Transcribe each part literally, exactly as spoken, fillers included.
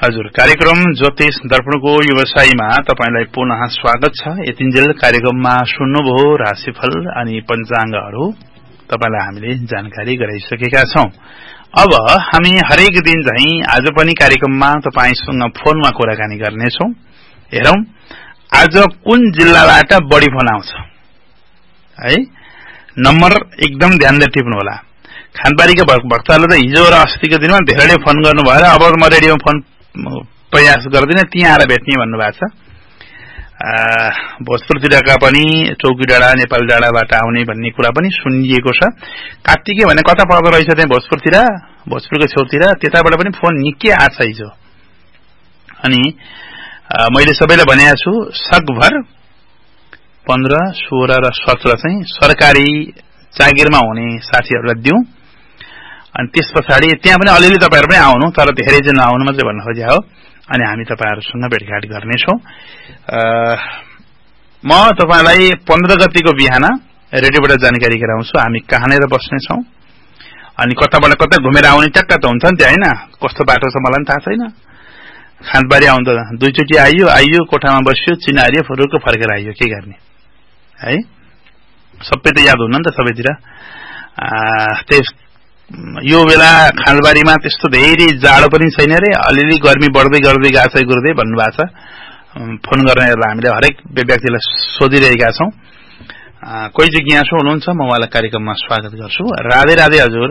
हजुर, कार्यक्रम ज्योतिष दर्पणको व्यवसायमा तपाईलाई पुनः स्वागत छ। यतिन्जेल कार्यक्रममा सुन्नुभयो राशिफल अनि पञ्चाङ्गहरू तपाईलाई हामीले जानकारी गराइसकेका छौं। अब हामी हरेक दिन झैं आज पनि कार्यक्रममा तपाईसँग फोनमा कुराकानी गर्नेछौं। हेरौं आज कुन जिल्लाबाट बढी फोन आउँछ है। नम्बर एकदम ध्यानले टिप्नु होला। खानबारीका भक्तहरूले त हिजो र अस्तिको दिनमा धेरैले फोन गर्नु भएर अब म रेडियोमा फोन प्रयास गर्दिन, त्यहाँ आएर भेट्ने भन्नुभएको छ। भोजपुरतिरका पनि चौकी डाँडा नेपाल डाँडाबाट आउने भन्ने कुरा पनि सुनिएको छ। कार्तिके भने कता पर्दो रहेछ त्यहाँ भोजपुरतिर, भोजपुरको छेउतिर, त्यताबाट पनि फोन निकै आछ हिजो। अनि मैले सबैलाई भनेको छु सकभर पन्ध्र सोह्र र सत्र चाहिँ सरकारी जागिरमा हुने साथीहरूलाई दिउँ। अनि त्यस पछाडि त्यहाँ पनि अलिअलि तपाईहरु पनि आउनु, तर धेरै चाहिँ नआउनु मात्रै भन्न खोजे हो। अनि हामी तपाईहरुसँग भेटघाट गर्नेछौं। म तपाईलाई पन्ध्र गतिको बिहान रेडियोबाट जानकारी गराउँछु हामी कहाँनेर बस्नेछौं अनि कताबाट कता घुमेर आउने टक्का त हुन्छ नि त्यो हैन। कस्तो बाटो छ मलाई पनि थाहा छैन। खानबारी आउँदा दुईचोटी आइयो आइयो कोठामा बस्यो, चिनारियो, फुरुको फर्केर आइयो, के गर्ने है। सबै त याद हुन्न नि त सबैतिर। त्यस यो बेला खालबारीमा त्यस्तो धेरै जाडो पनि छैन रे, अलिअलि गर्मी बढ्दै गर्दै गएको छ गुरुदेव भन्नुभएको छ। फोन गर्नेहरुलाई हामीले हरेक व्यक्तिलाई सोधिरहेका छौं। कोही जिज्ञासु हुनुहुन्छ, म उहाँलाई कार्यक्रममा स्वागत गर्छु। राधे राधे हजुर।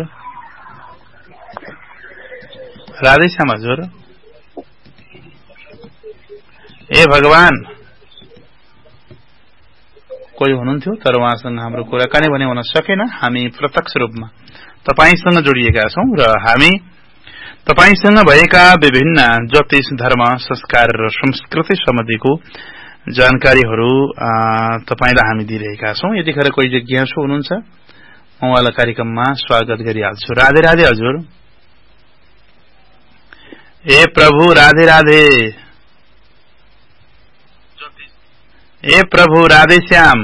राधे श्याम हजुर। ए भगवान, कोही हुनुहुन्थ्यो तर उहाँसँग हाम्रो कुराकानी भने हुन सकेन। हामी प्रत्यक्ष रूपमा तपाईसँग जोडिएका छौं र हामी तपाईसँग भएका विभिन्न ज्योतिष, धर्म, संस्कार र संस्कृति सम्बन्धीको जानकारीहरू तपाईलाई हामी दिइरहेका छौं। यतिखेर कोही जिज्ञासु हुनुहुन्छ, म उहाँलाई कार्यक्रममा स्वागत गरिहाल्छु। राधे राधे हजुर। ए प्रभु राधे राधे। ए प्रभु राधे श्याम।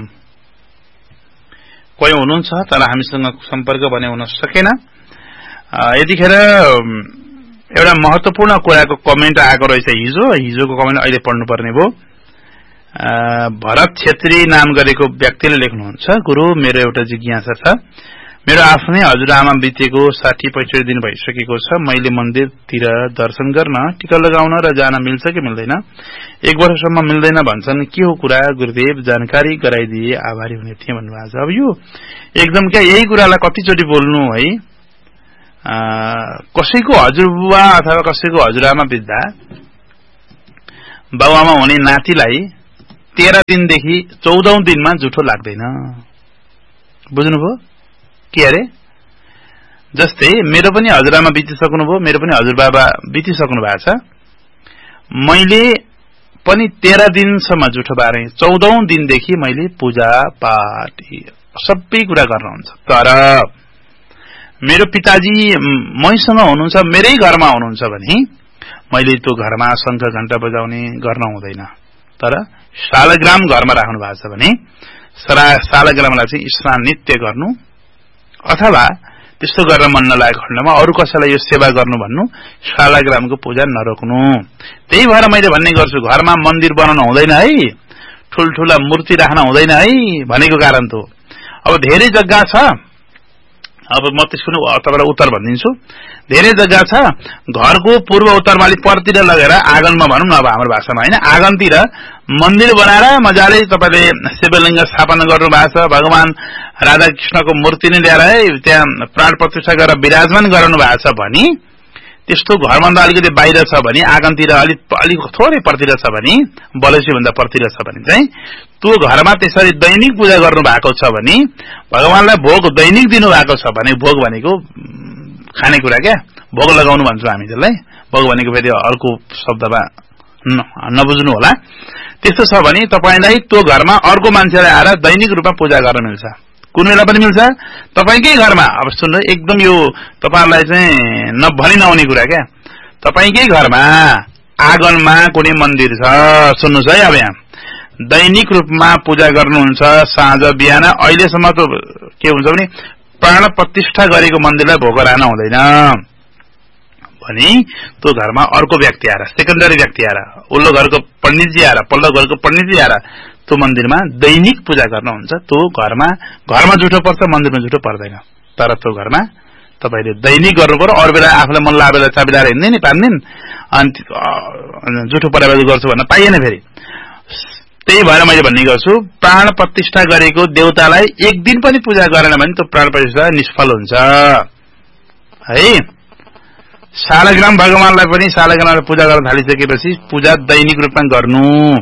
कोही हुनुहुन्छ तर हामीसँग सम्पर्क भने हुन सकेन। यतिखेर एउटा महत्वपूर्ण कुराको कमेन्ट आएको रहेछ हिजो। हिजोको कमेन्ट अहिले पढ्नुपर्ने भयो। भरत छेत्री नाम गरेको व्यक्तिले लेख्नुहुन्छ, गुरु मेरो एउटा जिज्ञासा छ। मेरो आफ्नै हजुरआमा बितेको साठी पैंसठी दिन भइसकेको छ। मैले मन्दिरतिर दर्शन गर्न, टीका लगाउन र जान मिल्छ कि मिल्दैन? एक वर्षसम्म मिल्दैन भन्छन्, के हो कुरा गुरुदेव? जानकारी गराइदिए आभारी हुने थिए भन्नुभएको छ। अब यो एकदम क्या यही कुरालाई कतिचोटि बोल्नु है। कसैको हजुरबुवा अथवा कसैको हजुरआमा बित्दा बाबुआमा हुने नातिलाई तेह्र दिनदेखि चौधौं दिनमा जुठो लाग्दैन। बुझ्नुभयो के अरे? जस्तै मेरो पनि हजुरआमा बितिसक्नु भयो, मेरो पनि हजुरबाबा बितिसक्नु भएको छ। मैले पनि तेह्र दिनसम्म जुठो बारे, चौधौं दिनदेखि मैले पूजा पाठ सबै कुरा गर्नुहुन्छ। तर मेरो पिताजी मैसँग हुनुहुन्छ, मेरै घरमा हुनुहुन्छ भने मैले त्यो घरमा शंख घण्टा बजाउने गर्न हुँदैन। तर शालग्राम घरमा राख्नु भएको छ भने शालग्रामलाई चाहिँ स्नान नित्य गर्नु, अथवा त्यस्तो गर्न मन नलागेको खण्डमा अरु कसैलाई यो सेवा गर्नु भन्नु, शालग्रामको पूजा नरोक्नु। त्यही भएर मैले भन्ने गर्छु, घरमा मन्दिर बनाउन हुँदैन है, ठूलठूला मूर्ति राख्न हुँदैन है भनेको कारण त हो। अब धेरै जग्गा छ, अब म त्यसको तपाईलाई उत्तर भनिदिन्छु। धेरै जग्गा छ, घरको पूर्व उत्तरमाली परतिर लगेर आँगनमा भनौं न अब हाम्रो भाषामा हैन, आँगनतिर मन्दिर बनाएर मजाले तपाईले शिवलिङ्ग स्थापना गर्नु भएको छ। भगवान राधा कृष्णको मूर्ति नै ल्याएर है त्यहाँ प्राण प्रतिष्ठा गरेर विराजमान गराउनु भएको छ भने, त्यस्तो घरभन्दा अलिकति बाहिर छ भने, आँगनतिर अलिक अलिक थोरै परतिर छ भने, बलैसी भन्दा परतिर छ भने चाहिँ त्यो घरमा त्यसरी दैनिक पूजा गर्नु भएको छ भने, भगवानलाई भोग दैनिक दिनु भएको छ भने, भोग भनेको खानेकुरा क्या, भोग लगाउनु भन्छौँ हामी त्यसलाई। भोग भनेको फेरि अर्को शब्दमा नबुझ्नु होला। त्यस्तो छ भने तपाईलाई त्यो घरमा अर्को मान्छेलाई आएर दैनिक रूपमा पूजा गर्न मिल्छ। कुन बेला पनि मिल्छ तपाईकै घरमा। अब सुन्नु, एकदम यो तपाईहरुलाई चाहिँ नभनि नआउने कुरा क्या। तपाईकै घरमा आँगनमा कुनै मन्दिर छ, सुन्नुस् है, अब यहाँ दैनिक रूपमा पूजा गर्नुहुन्छ साँझ बिहान। अहिलेसम्म त के हुन्छ भने प्राण प्रतिष्ठा गरेको मन्दिरलाई भोग राख्न हुँदैन। भने त्यो घरमा अर्को व्यक्ति आएर सेकेन्डरी व्यक्ति आएर उल्लो घरको पण्डितजी आएर पल्लो घरको पण्डितजी आएर त्यो मन्दिरमा दैनिक पूजा गर्नुहुन्छ त्यो घरमा घरमा जुठो पर्छ मन्दिरमा जुठो पर्दैन तर त्यो घरमा तपाईले दैनिक गर्नु पर्यो अरु बेला आफूलाई मन लाग्यो बेला चाबी लाएर हिँड्ने नि पार्दैन अनि जुठो परेपछि गर्छु भन्न पाइएन फेरि त्यही भएर मैले भन्ने गर्छु प्राण प्रतिष्ठा गरेको देवतालाई एक दिन पनि पूजा गरेन भने त्यो प्राण प्रतिष्ठा निष्फल हुन्छ है शालग्राम भगवानलाई पनि शालग्रामलाई पूजा गर्न थालिसकेपछि पूजा दैनिक रूपमा गर्नु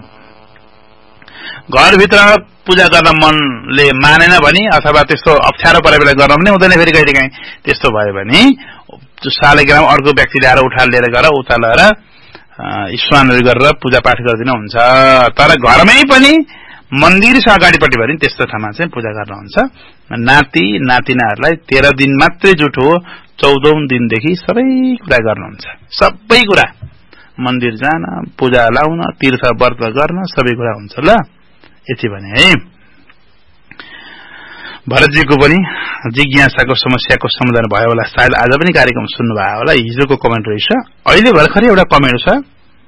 घरभित्र पूजा गर्न मनले मानेन भने अथवा त्यस्तो अप्ठ्यारो परे बेला गर्न पनि हुँदैन फेरि कहिले काहीँ त्यस्तो भयो भने शालग्राम अर्को व्यक्ति ल्याएर उठाएर लिएर गएर उता लगेर स्नानहरू गरेर पूजा पाठ गरिदिनु हुन्छ तर घरमै पनि मन्दिर छ अगाडिपट्टि भने त्यस्तो ठाउँमा चाहिँ पूजा गर्नुहुन्छ नाति नातिनाहरूलाई तेह्र दिन मात्रै जुठो चौधौं दिनदेखि सबै कुरा गर्नुहुन्छ सबै कुरा मन्दिर जान पूजा लाउन तीर्थ व्रत गर्न सबै कुरा हुन्छ ल यति भने है भरतजीको पनि जिज्ञासाको समस्याको समाधान भयो होला सायद आज पनि कार्यक्रम सुन्नु भयो होला हिजोको कमेन्ट रहेछ अहिले भर्खरै एउटा कमेन्ट छ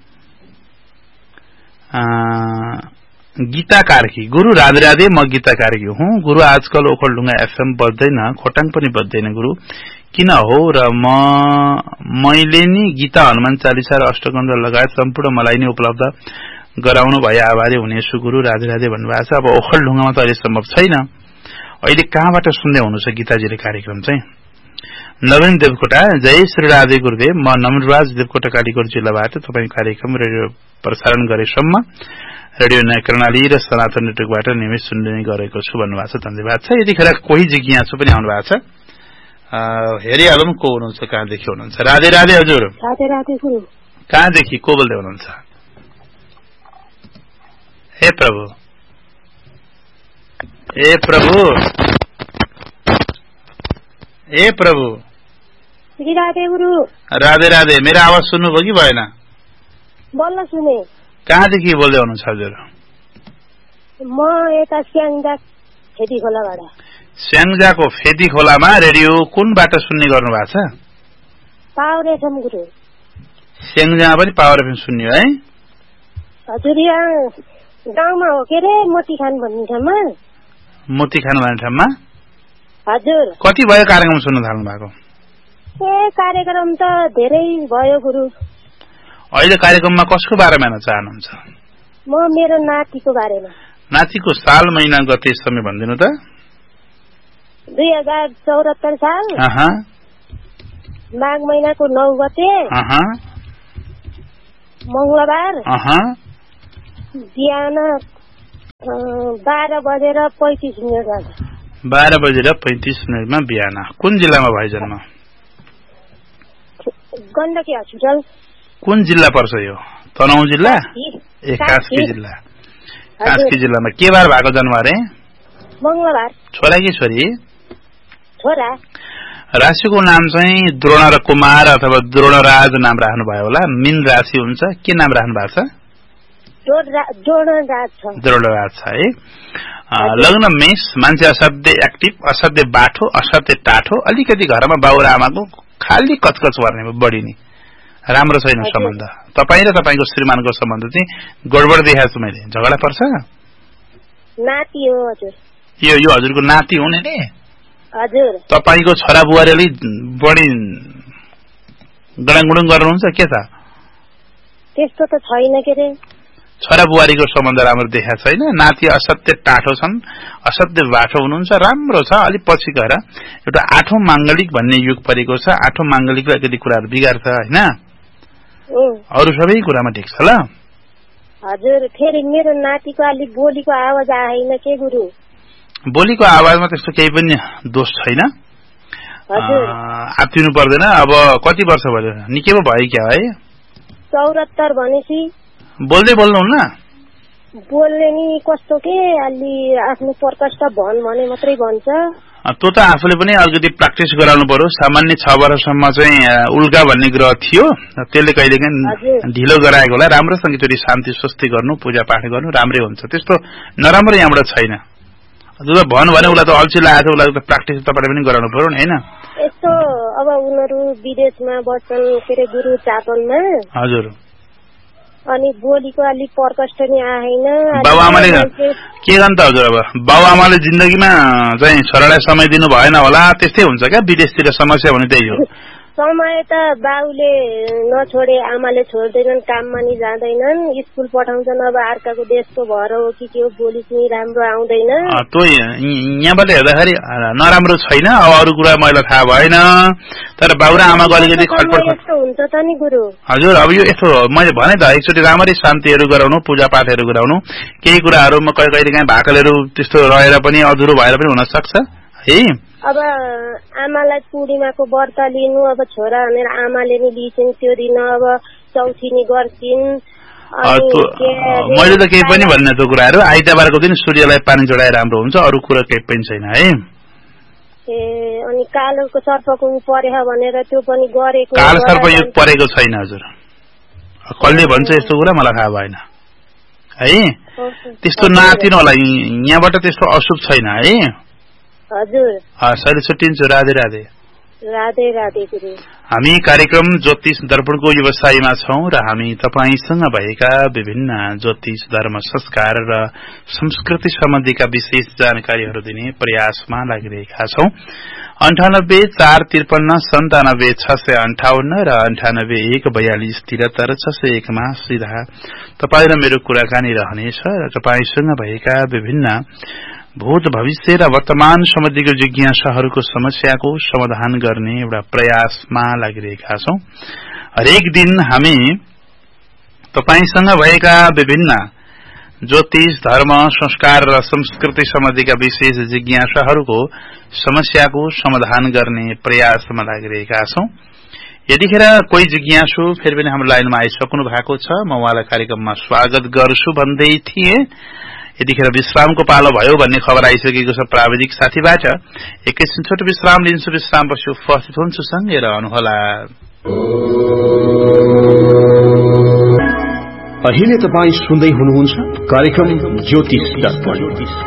गीता कार्की गुरु राधे राधे म गीता कार्की हुँ गुरु आजकल ओखलढुङ्गा एफएम बज्दैन खोटाङ पनि बज्दैन गुरु किन हो र म मैले नि गीता हनुमान चालिसा र अष्टकण्ड लगायत सम्पूर्ण मलाई नै उपलब्ध गराउनु भए आभारी हुनेछु गुरु राधे राधे भन्नुभएको छ अब ओखलढुङ्गामा त अहिले सम्भव छैन अहिले कहाँबाट सुन्दै हुनुहुन्छ गीताजीले कार्यक्रम चाहिँ नवीन देवकोटा जय श्री राधे गुरुदेव म नमराज देवकोटा कालीकोट जिल्लाबाट तपाईको कार्यक्रम रेडियो प्रसारण गरेसम्म रेडियो नयाँ कर्णाली र सनातन नेटवर्कबाट नियमित सुन्ने गरेको छु भन्नुभएको छ धन्यवाद छ यतिखेर कोही जिज्ञासु पनि आउनु भएको छ हेरिहालौँ को हुनुहुन्छ कहाँदेखि हुनुहुन्छ राधे राधे हजुर राधे राधे गुरु कहाँदेखि को बोल्दै हुनुहुन्छ हे प्रभु ए प्रभु ए प्रभु राधे गुरु राधे राधे मेरो आवाज सुन्नुभयो कि भएन बोल्न सुने कहाँदेखि बोल्दै हुनुहुन्छ हजुर म यता स्याङ्जा फेदी खोलाबाट स्याङ्जाको फेदी खोलामा रेडियो कुनबाट सुन्ने गर्नु भएको छ पावर एफएम गुरु स्याङ्जामा पनि पावर एफएम सुन्ने है हजुर यहाँ गाउँमा हो के रे मोती खान भन्ने ठाउँमा मोती खान भन्ने ठाउँमा हजुर कति भयो कार्यक्रम सुन्न थाल्नु भएको ए कार्यक्रम त धेरै भयो गुरु अहिले कार्यक्रममा कसको बारेमा हेर्न चाहनुहुन्छ म मेरो नातिको बारेमा नातिको साल महिना गते समय भनिदिनु त दुई हजार चौहत्तर साल माघ महिनाको नौ गते मंगलबार बिहान बाह्र बजेर पैंतिस मिनट बाह्र बजेर पैंतिस मिनटमा बिहान कुन जिल्लामा भयो जन्म गण्डकी हस्पिटल कुन जिल्ला पर्छ यो तनहुँ जिल्ला ए कास्की जिल्ला कास्की जिल्लामा के बार भएको जन्म अरे मंगलबार छोरा कि छोरी छोरा राशिको नाम चाहिँ द्रोण र कुमार अथवा द्रोणराज नाम राख्नु भयो होला मीन राशि हुन्छ के नाम राख्नु भएको छ द्रोणराज छ है लग्न मेष मान्छे असाध्य एक्टिभ असाध्य बाठो असाध्य टाठो अलिकति घरमा बाउ र आमाको खाली कचकच गर्ने बढी नि राम्रो छैन सम्बन्ध तपाई र तपाईको श्रीमानको सम्बन्ध चाहिँ गडबड देखाएको छु मैले झगडा पर्छ नाति हो हजुर यो यो हजुरको नाति हुने नि हजुर तपाईको छोरा बुहारीले बढी गडाङगुडुङ गर्नुहुन्छ के छ त्यस्तो त छैन के रे छोरा बुहारीको सम्बन्ध राम्रो देखाएको छैन नाति असत्य टाठो छन् असत्य बाठो हुनुहुन्छ राम्रो छ अलि पछि गएर एउटा आठौं मांगलिक भन्ने युग परेको छ आठौं मांगलिकले अलिकति कुराहरू बिगार्छ हैन अरु सबै कुरामा ठिक छ ल हजुर फेरि मेरो नातिको अलि बोलीको आवाज आएन के गुरु बोलीको आवाजमा त्यस्तो केही पनि दोष छैन हजुर आत्तिनु पर्दैन अब कति वर्ष भयो निकै पो भयो क्या है चौहत्तर भनेसी बोल्दै बोल्नुहुन्न बोल्ने नि कस्तो के अलि आफ्नो प्रकष्ट भन भने मात्रै भन्छ त्यो त आफूले पनि अलिकति प्र्याक्टिस गराउनु पर्यो सामान्य छ वर्षसम्म चाहिँ उल्का भन्ने ग्रह थियो त्यसले कहिलेकाहीँ ढिलो गराएको होला राम्रोसँग त्यो शान्ति स्वस्ति गर्नु पूजा पाठ गर्नु राम्रै हुन्छ त्यस्तो नराम्रो यहाँबाट छैन त्यो त भन भने उसलाई त अल्छी लागेको थियो उसलाई त प्र्याक्टिस तपाईले पनि गराउनु पर्यो नि हैन यस्तो अब उनीहरू विदेशमा बस्छन् के अरे गुरु चापनमा। हजुर। अनि भोलिको अलिक प्रकष्ट नि आएन। बाबुआमाले के गर्नु त हजुर? अब बाबुआमाले जिन्दगीमा चाहिँ छोरालाई समय दिनु भएन होला, त्यस्तै हुन्छ क्या विदेशतिर समस्या भने त्यही हो। समय त बाउले नछोडे आमाले छोड्दैनन्, काममा नि जाँदैनन्, स्कुल पठाउँछन्। अब अर्काको देशको भएर हो कि के हो, बोली पनि राम्रो आउँदैन। त्यो यहाँबाट हेर्दाखेरि नराम्रो छैन, अब अरू कुरा मैले थाहा भएन, तर बाउ र आमाको अलिकति खटपट हुन्छ त नि गुरु। हजुर, अब यो यस्तो मैले भने त एकचोटि राम्ररी शान्तिहरू गराउनु, पूजापाठहरू गराउनु, केही कुराहरूमा कहिले कहिले काहीँ भाकलहरू त्यस्तो रहेर पनि अधुरो भएर पनि हुन सक्छ है। अब आमालाई पूर्णिमाको व्रत लिनु, अब छोरा भनेर आमाले नि लिन्छन् त्यो दिन, अब चौथिनी गर्छिन्। मैले त केही पनि भन्ने त्यो कुराहरू। आइतबारको दिन सूर्यलाई पानी चढाए राम्रो हुन्छ, अरू कुरा केही पनि छैन है। ए अनि कालोको सर्पको परेछ भनेर त्यो पनि गरेको। कालो सर्प यो परेको छैन हजुर, कसले भन्छ यस्तो कुरा मलाई थाहा भएन है। त्यस्तो नातिनु होला, यहाँबाट त्यस्तो अशुभ छैन है। हजुर सरी छुट्टिन्छु। राधे राधे। राधे राधे गुरु। हामी कार्यक्रम ज्योतिष दर्पणको व्यवसायमा छौं र हामी तपाईसँग भएका विभिन्न ज्योतिष धर्म संस्कार र संस्कृति सम्बन्धीका विशेष जानकारीहरू दिने प्रयासमा लागिरहेका छौं। अन्ठानब्बे चार त्रिपन्न सन्तानब्बे छ सय अन्ठाउन्न र अन्ठानब्बे एक बयालिस त्रिहत्तर छ सय एकमा सिधा तपाईँ र मेरो कुराकानी रहनेछ र तपाईसँग भएका विभिन्न भूत भविष्य र वर्तमान सम्बन्धीको जिज्ञासाहरूको समस्याको समाधान गर्ने एउटा प्रयासमा लागिरहेका छौं। हरेक दिन हामी तपाईसँग भएका विभिन्न ज्योतिष धर्म संस्कार र संस्कृति सम्बन्धीका विशेष जिज्ञासाहरूको समस्याको समाधान गर्ने प्रयासमा लागिरहेका छौं। यतिखेर कोही जिज्ञासु फेरि पनि हाम्रो लाइनमा आइसक्नु भएको छ, म उहाँलाई कार्यक्रममा स्वागत गर्छु भन्दै थिए। यतिखेर विश्रामको पालो भयो भन्ने खबर आइसकेको छ प्राविधिक साथीबाट। एकैछिन छोटो विश्राम लिन्छु, विश्रामपछि उपस्थित हुन्छु, सँगै रहनुहोला। अहिले तपाईँ सुन्दै हुनुहुन्छ कार्यक्रम ज्योतिष दर्पण।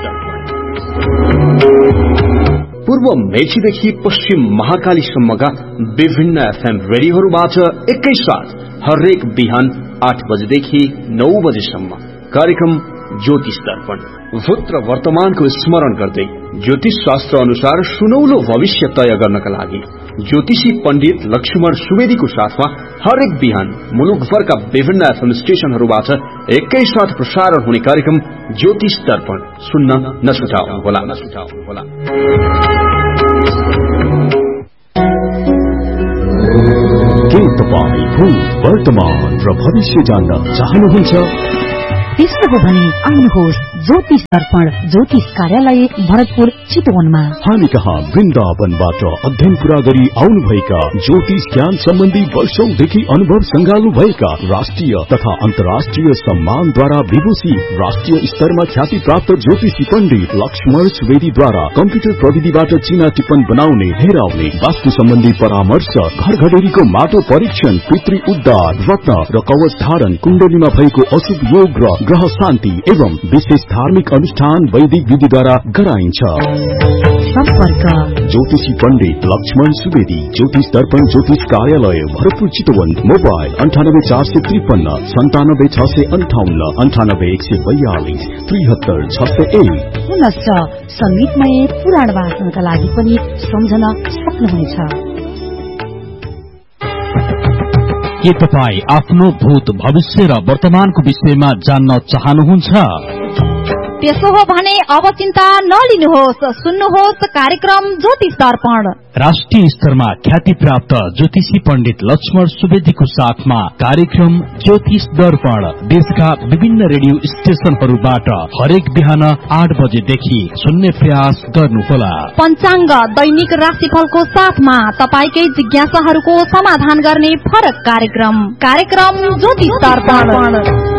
पूर्व मेचीदेखि पश्चिम महाकालीसम्मका विभिन्न एफएम रेडियोहरूबाट एकैसाथ हरेक बिहान आठ बजेदेखि नौ बजेसम्म कार्यक्रम ज्योतिष दर्पण। भूत र वर्तमानको स्मरण गर्दै ज्योतिष शास्त्र अनुसार सुनौलो भविष्य तय गर्नका लागि ज्योतिषी पण्डित लक्ष्मण सुवेदीको साथमा हरेक बिहान मुलुकभरका विभिन्न एफएम स्टेशनहरूबाट एकैसाथ प्रसारण हुने कार्यक्रम ज्योतिष दर्पण सुन्न नछुटाउनुहोला। के तपाईँ भूत वर्तमान र भविष्य जान्न चाहनुहुन्छ? त्यस्तो हो भने आउनुहोस् ज्योतिष दर्पण ज्योतिष कार्यालय भरतपुर चितवनमा। हामी कहाँ वृन्दावनबाट अध्ययन पूरा गरी आउनुभएका ज्योतिष ज्ञान सम्बन्धी वर्षौंदेखि अनुभव संगाल्नु भएका राष्ट्रिय तथा अन्तर्राष्ट्रिय सम्मानद्वारा विभूषी राष्ट्रिय स्तरमा ख्याति प्राप्त ज्योतिषी पण्डित लक्ष्मण सुवेदीद्वारा कम्प्युटर प्रविधिबाट चिना टिप्पण बनाउने, हेराउने, वास्तु सम्बन्धी परामर्श, घर घडेरीको माटो परीक्षण, पितृ उद्धार, रत्न र कवच धारण, कुण्डलीमा भएको अशुभ योग र ग्रह शान्ति एवं विशेष धार्मिक अनुष्ठान वैदिक विधिद्वारा गराइन्छ। सम्पर्क ज्योतिषी पण्डित लक्ष्मण सुवेदी, ज्योतिष दर्पण ज्योतिष कार्यालय भरतपुर चितवन। मोबाइल अन्ठानब्बे चार सय त्रिपन्न सन्तानब्बे छ सय अन्ठाउन्न अन्ठानब्बे एक सय बयालिस त्रिहत्तर छ सय एक। पुनश्च संगीतमय पुराण वाचनका लागि पनि सम्झन सक्नुहुनेछ। के तपाईँ आफ्नो भूत भविष्य र वर्तमानको विषयमा जान्न चाहनुहुन्छ? त्यसो हो भने अब चिन्ता नलिनुहोस्, सुन्नुहोस् कार्यक्रम ज्योतिष दर्पण। राष्ट्रिय स्तरमा ख्याति प्राप्त ज्योतिषी पण्डित लक्ष्मण सुवेदीको साथमा कार्यक्रम ज्योतिष दर्पण देशका विभिन्न रेडियो स्टेशनहरूबाट हरेक बिहान आठ बजेदेखि सुन्ने प्रयास गर्नुहोला। पञ्चाङ्ग दैनिक राशिफलको साथमा तपाईकै जिज्ञासाहरूको समाधान गर्ने फरक कार्यक्रम कार्यक्रम ज्योतिष दर्पण।